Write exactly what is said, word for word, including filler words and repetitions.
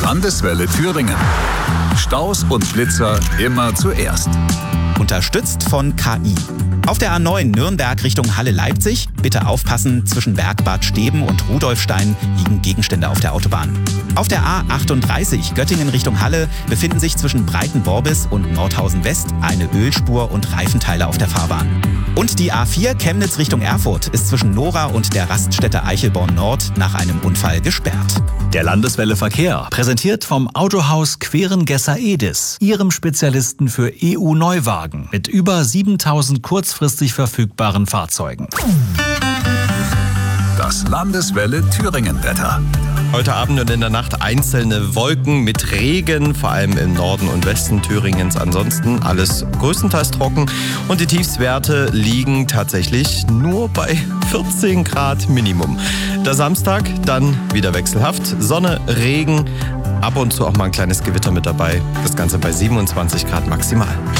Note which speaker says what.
Speaker 1: Landeswelle Thüringen. Staus und Blitzer immer zuerst.
Speaker 2: Unterstützt von K I. Auf der A neun Nürnberg Richtung Halle-Leipzig. Bitte aufpassen, zwischen Bergbad Steben und Rudolfstein liegen Gegenstände auf der Autobahn. Auf der A achtunddreißig Göttingen Richtung Halle befinden sich zwischen Breitenborbis und Nordhausen West eine Ölspur und Reifenteile auf der Fahrbahn. Und die A vier Chemnitz Richtung Erfurt ist zwischen Nora und der Raststätte Eichelborn Nord nach einem Unfall gesperrt.
Speaker 3: Der Landeswelle Verkehr, präsentiert vom Autohaus Querengesser Edis, Ihrem Spezialisten für E U-Neuwagen mit über siebentausend kurzfristig verfügbaren Fahrzeugen.
Speaker 1: Das Landeswelle Thüringen-Wetter.
Speaker 4: Heute Abend und in der Nacht einzelne Wolken mit Regen, vor allem im Norden und Westen Thüringens. Ansonsten alles größtenteils trocken und die Tiefstwerte liegen tatsächlich nur bei vierzehn Grad Minimum. Der Samstag dann wieder wechselhaft, Sonne, Regen, ab und zu auch mal ein kleines Gewitter mit dabei. Das Ganze bei siebenundzwanzig Grad maximal.